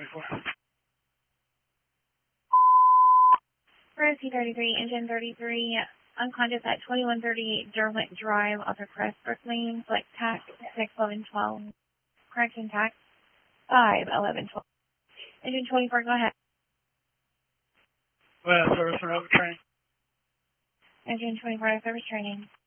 24. For C33, engine 33, unconscious at 2138 Derwent Drive, Upper Crest, Brooklyn, select tax 61112. Correction tax 51112. Engine 24, go ahead. Well, service and over training. Engine 24, service training.